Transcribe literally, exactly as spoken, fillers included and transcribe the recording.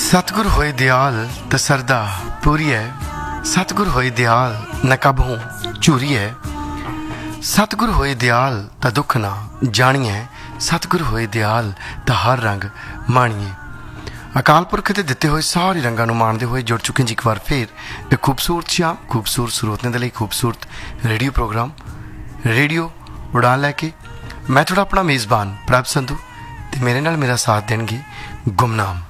सतगुर होए दयाल त सरदा पूरी है, सतगुर होए दयाल न कबहू चूरी है, सतगुर होए दयाल त दुख ना जानिए, सतगुर होए दयाल त हर रंग माणिए। अकाल पुरख के दिते हुए सारे रंगों माणते हुए जुड़ चुके जी एक बार फिर एक खूबसूरत शाम खूबसूरत श्रोतने के लिए खूबसूरत रेडियो प्रोग्राम रेडियो उड़ान लैके मैं थोड़ा अपना मेज़बान प्रभ संधू ते मेरे नाल मेरा साथ देंगे गुमनाम।